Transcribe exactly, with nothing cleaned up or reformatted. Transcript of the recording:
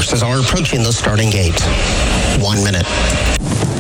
horses are approaching the starting gate. One minute.